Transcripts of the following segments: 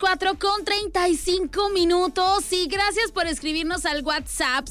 4:35 y gracias por escribirnos al WhatsApp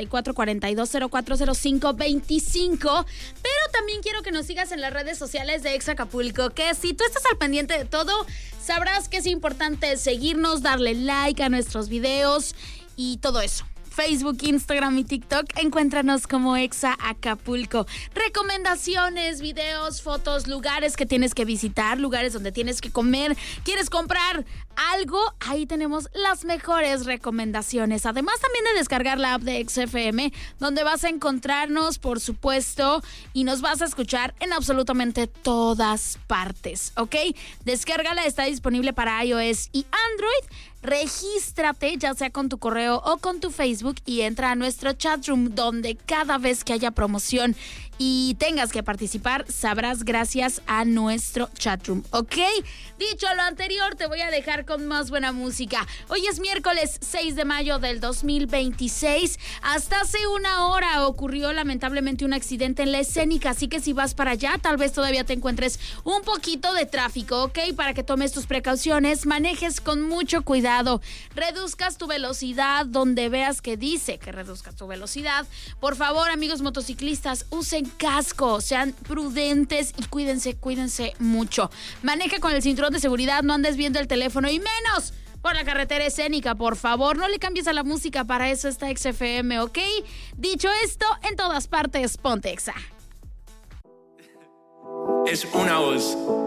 7442040525. Pero también quiero que nos sigas en las redes sociales de Exa Acapulco, que si tú estás al pendiente de todo, sabrás que es importante seguirnos, darle like a nuestros videos y todo eso. Facebook, Instagram y TikTok, encuéntranos como Exa Acapulco. Recomendaciones, videos, fotos, lugares que tienes que visitar, lugares donde tienes que comer, quieres comprar algo, ahí tenemos las mejores recomendaciones. Además también de descargar la app de Exa FM, donde vas a encontrarnos, por supuesto, y nos vas a escuchar en absolutamente todas partes, ¿ok? Descárgala, está disponible para iOS y Android. Regístrate, ya sea con tu correo o con tu Facebook, y entra a nuestro chatroom, donde cada vez que haya promoción y tengas que participar, sabrás gracias a nuestro chatroom, ¿ok? Dicho lo anterior, te voy a dejar con más buena música. Hoy es miércoles 6 de mayo del 2026. Hasta hace una hora ocurrió lamentablemente un accidente en la Escénica, así que si vas para allá, tal vez todavía te encuentres un poquito de tráfico, ¿ok? Para que tomes tus precauciones, manejes con mucho cuidado, reduzcas tu velocidad donde veas que dice que reduzcas tu velocidad. Por favor, amigos motociclistas, usen casco, sean prudentes y cuídense mucho. Maneja con el cinturón de seguridad, no andes viendo el teléfono y menos por la carretera Escénica, por favor. No le cambies a la música, para eso está Exa FM, ¿ok? Dicho esto, en todas partes, ponte Exa. Es una voz.